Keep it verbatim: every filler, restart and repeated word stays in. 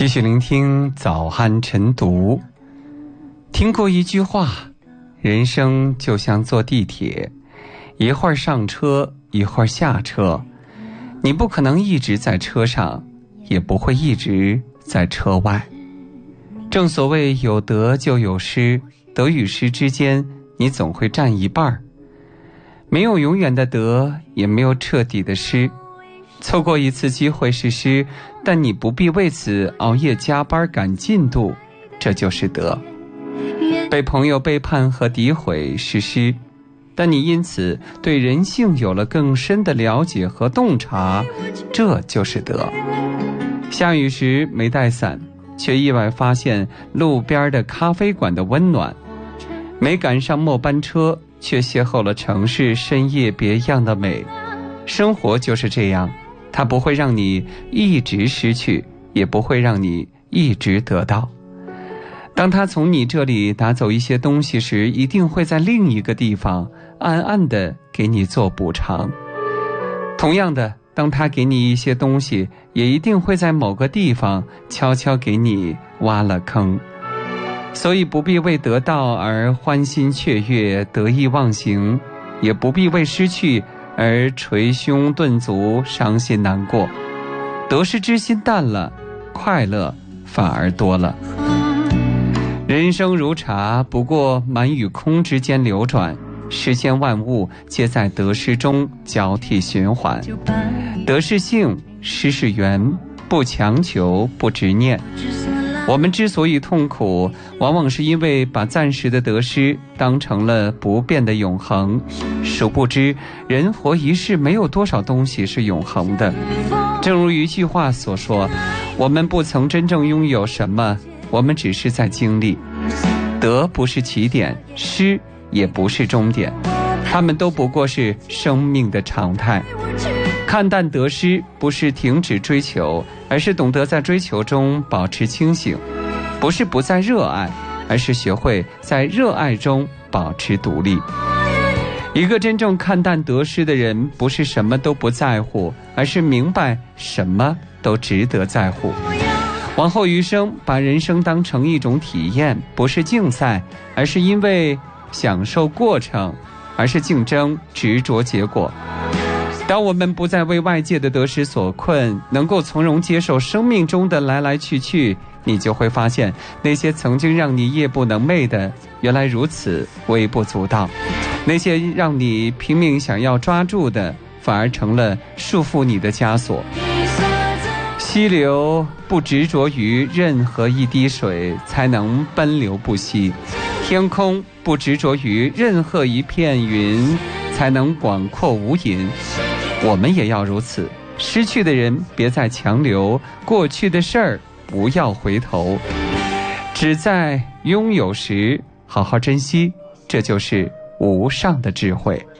继续聆听早安晨读。听过一句话，人生就像坐地铁，一会儿上车，一会儿下车，你不可能一直在车上，也不会一直在车外。正所谓有得就有失，得与失之间，你总会占一半。没有永远的得，也没有彻底的失。错过一次机会是失，但你不必为此熬夜加班赶进度，这就是得。被朋友背叛和诋毁是失，但你因此对人性有了更深的了解和洞察，这就是得。下雨时没带伞，却意外发现路边的咖啡馆的温暖；没赶上末班车，却邂逅了城市深夜别样的美。生活就是这样，它不会让你一直失去，也不会让你一直得到。当他从你这里拿走一些东西时，一定会在另一个地方暗暗地给你做补偿。同样的，当他给你一些东西，也一定会在某个地方悄悄给你挖了坑。所以不必为得到而欢欣雀跃、得意忘形，也不必为失去而捶胸顿足、伤心难过。得失之心淡了，快乐反而多了。人生如茶，不过满与空之间流转，世间万物皆在得失中交替循环。得是性，失是缘，不强求，不执念。我们之所以痛苦，往往是因为把暂时的得失当成了不变的永恒，殊不知人活一世，没有多少东西是永恒的。正如一句话所说，我们不曾真正拥有什么，我们只是在经历。得不是起点，失也不是终点，它们都不过是生命的常态。看淡得失，不是停止追求，而是懂得在追求中保持清醒；不是不再热爱，而是学会在热爱中保持独立。一个真正看淡得失的人，不是什么都不在乎，而是明白什么都值得在乎。往后余生，把人生当成一种体验，不是竞赛，而是因为享受过程，而是竞争执着结果。当我们不再为外界的得失所困，能够从容接受生命中的来来去去，你就会发现，那些曾经让你夜不能寐的，原来如此微不足道；那些让你拼命想要抓住的，反而成了束缚你的枷锁。溪流不执着于任何一滴水，才能奔流不息；天空不执着于任何一片云，才能广阔无垠。我们也要如此，失去的人别再强留，过去的事儿不要回头，只在拥有时好好珍惜，这就是无上的智慧。